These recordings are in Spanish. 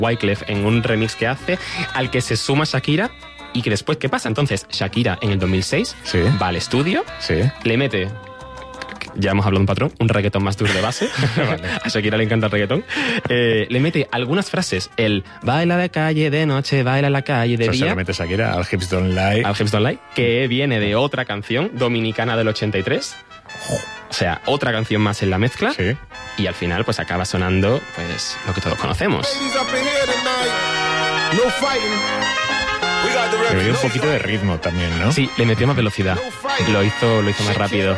Wyclef en un remix que hace, al que se suma Shakira. Y que después, ¿qué pasa? Entonces, Shakira en el 2006 va al estudio, le mete, ya hemos hablado de un patrón, un reggaetón más duro de base. Vale. A Shakira le encanta el reggaetón. Le mete algunas frases, el baila de calle de noche, baila en la calle de día. Se le mete Shakira al Hips Don't Lie. Al Hips Don't Lie, que viene de otra canción dominicana del 83. O sea, otra canción más en la mezcla. Sí. Y al final, pues acaba sonando, pues, lo que todos conocemos. Le metió un poquito de ritmo también, ¿no? Sí, le metió más velocidad. Lo hizo más rápido.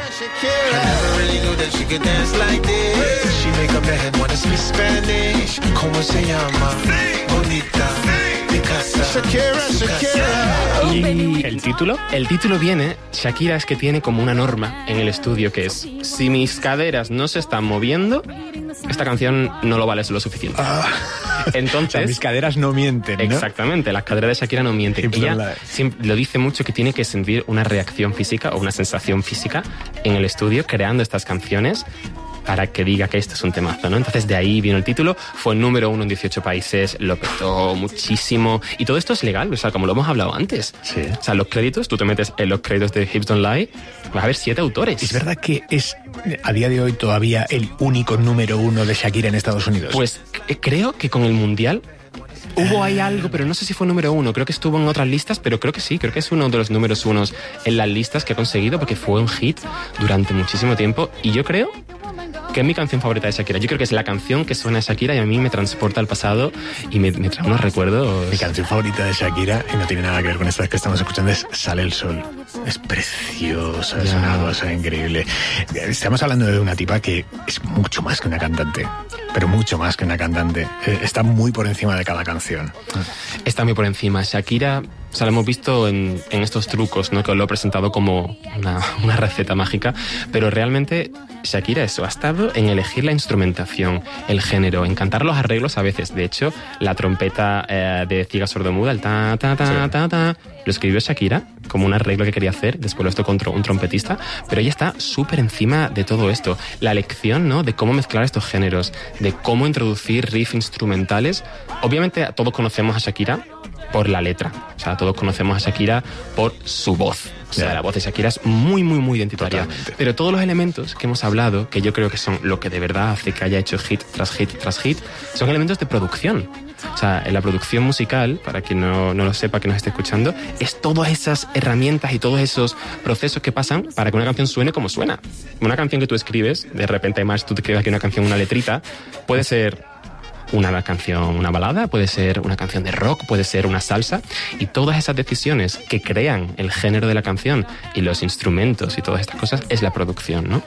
¿Y el título? El título viene, Shakira es que tiene como una norma en el estudio que es, si mis caderas no se están moviendo, esta canción no lo vale lo suficiente. Entonces, o sea, mis caderas no mienten, ¿no? Exactamente, las caderas de Shakira no mienten. Ella lo dice mucho, que tiene que sentir una reacción física o una sensación física en el estudio creando estas canciones para que diga que esto es un temazo, ¿no? Entonces de ahí vino el título, fue número 1 en 18 países, lo petó muchísimo, y todo esto es legal, o sea, como lo hemos hablado antes. Sí. O sea, los créditos, tú te metes en los créditos de Hips Don't Lie, vas a ver 7 autores. ¿Es verdad que es, a día de hoy, todavía el único número 1 de Shakira en Estados Unidos? Pues creo que con el Mundial hubo ahí algo, pero no sé si fue número 1. Creo que estuvo en otras listas, pero creo que sí. Creo que es uno de los números 1 en las listas que ha conseguido, porque fue un hit durante muchísimo tiempo. Y yo creo que es mi canción favorita de Shakira. Yo creo que es la canción que suena a Shakira y a mí me transporta al pasado y me trae unos recuerdos. Mi canción favorita de Shakira, y no tiene nada que ver con esta que estamos escuchando, es Sale el Sol. Es preciosa, es una cosa increíble. Estamos hablando de una tipa que es mucho más que una cantante, pero mucho más que una cantante. Está muy por encima de cada canción. Está muy por encima. Shakira, o sea, lo hemos visto en estos trucos, ¿no? Que os lo he presentado como una receta mágica, pero realmente Shakira eso, ha estado en elegir la instrumentación, el género, en cantar los arreglos a veces. De hecho, la trompeta de Ciega Sordomuda, el ta, ta, ta, sí, ta, ta, lo escribió Shakira como un arreglo que quería hacer, después lo esto contra un trompetista, pero ella está súper encima de todo esto. La lección, ¿no? De cómo mezclar estos géneros, de cómo introducir riffs instrumentales. Obviamente todos conocemos a Shakira por la letra, o sea, todos conocemos a Shakira por su voz. O sea, la voz de Shakira es muy, muy, muy identitaria. Totalmente. Pero todos los elementos que hemos hablado, que yo creo que son lo que de verdad hace que haya hecho hit tras hit tras hit, son elementos de producción. O sea, en la producción musical, para quien no lo sepa, que nos esté escuchando, es todas esas herramientas y todos esos procesos que pasan para que una canción suene como suena. Una canción que tú escribes, de repente además tú te escribes aquí una canción, una letrita, puede ser una canción, una balada, puede ser una canción de rock, puede ser una salsa, y todas esas decisiones que crean el género de la canción y los instrumentos y todas estas cosas es la producción, ¿no?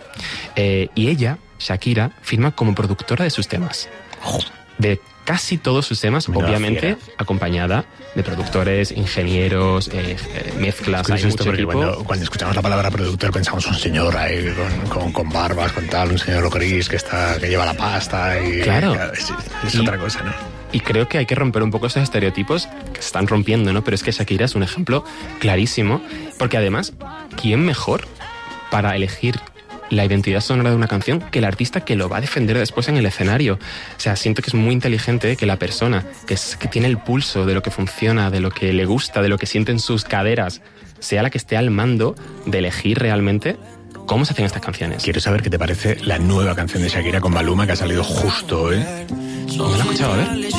Y ella, Shakira, firma como productora de sus temas. De casi todos sus temas, obviamente acompañada de productores, ingenieros, mezclas, hay mucho equipo. Cuando escuchamos la palabra productor pensamos un señor ahí con barbas, con tal, un señor gris que lleva la pasta y claro, es otra cosa, ¿no? Y creo que hay que romper un poco esos estereotipos que se están rompiendo, ¿no? Pero es que Shakira es un ejemplo clarísimo, porque además, ¿quién mejor para elegir la identidad sonora de una canción que el artista que lo va a defender después en el escenario? O sea, siento que es muy inteligente que la persona que tiene el pulso de lo que funciona, de lo que le gusta, de lo que siente en sus caderas, sea la que esté al mando de elegir realmente cómo se hacen estas canciones. Quiero saber qué te parece la nueva canción de Shakira con Maluma que ha salido justo hoy. No la he escuchado, a ver.